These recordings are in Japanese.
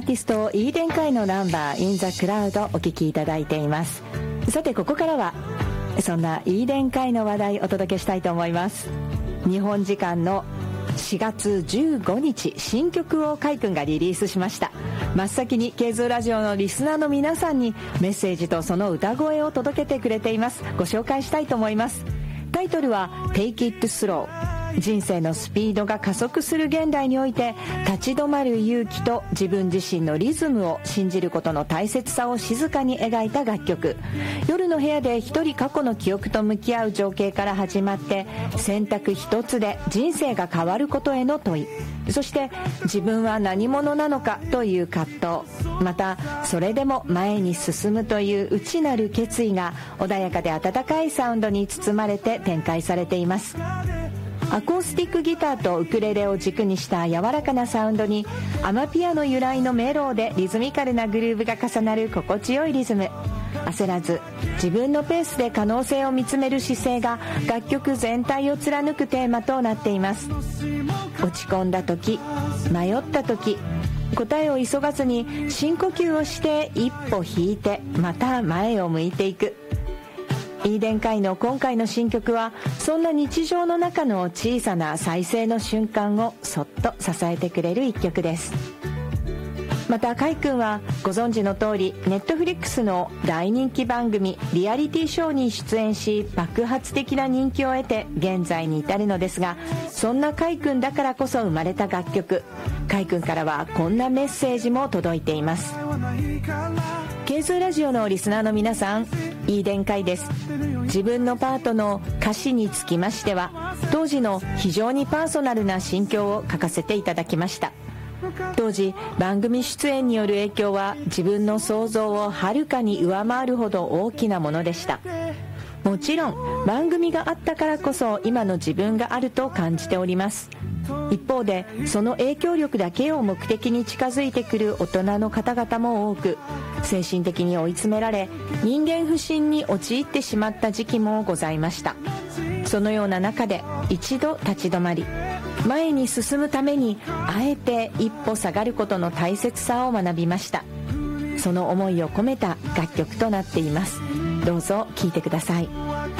ティストイーデン会のナンバーインザクラウドお聴きいただいています。さてここからはそんなイーデン会の話題をお届けしたいと思います。日本時間の4月15日新曲をカイ君がリリースしました。真っ先にケーズラジオのリスナーの皆さんにメッセージとその歌声を届けてくれています。ご紹介したいと思います。タイトルは Take It Slow。人生のスピードが加速する現代において立ち止まる勇気と自分自身のリズムを信じることの大切さを静かに描いた楽曲。夜の部屋で一人過去の記憶と向き合う情景から始まって選択一つで人生が変わることへの問い、そして自分は何者なのかという葛藤、またそれでも前に進むという内なる決意が穏やかで温かいサウンドに包まれて展開されています。アコースティックギターとウクレレを軸にした柔らかなサウンドにアマピアノ由来のメローでリズミカルなグルーヴが重なる心地よいリズム。焦らず自分のペースで可能性を見つめる姿勢が楽曲全体を貫くテーマとなっています。落ち込んだ時、迷った時、答えを急がずに深呼吸をして一歩引いてまた前を向いていく。イーデン会の今回の新曲はそんな日常の中の小さな再生の瞬間をそっと支えてくれる一曲です。またカイ君はご存知の通りネットフリックスの大人気番組リアリティショーに出演し爆発的な人気を得て現在に至るのですが、そんなカイ君だからこそ生まれた楽曲。カイ君からはこんなメッセージも届いています。ケーズラジオのリスナーの皆さん、イーデン会です。自分のパートの歌詞につきましては当時の非常にパーソナルな心境を書かせていただきました。当時番組出演による影響は自分の想像をはるかに上回るほど大きなものでした。もちろん番組があったからこそ今の自分があると感じております。一方でその影響力だけを目的に近づいてくる大人の方々も多く、精神的に追い詰められ人間不信に陥ってしまった時期もございました。そのような中で一度立ち止まり前に進むためにあえて一歩下がることの大切さを学びました。その思いを込めた楽曲となっています。どうぞ聴いてください。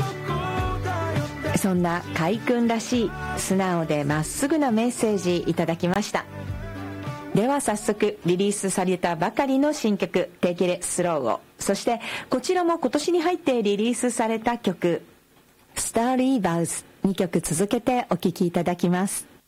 そんなカイ君らしい素直でまっすぐなメッセージいただきました。では早速リリースされたばかりの新曲 Take It Slow を、そしてこちらも今年に入ってリリースされた曲 Star Reavers 2曲続けてお聴きいただきます。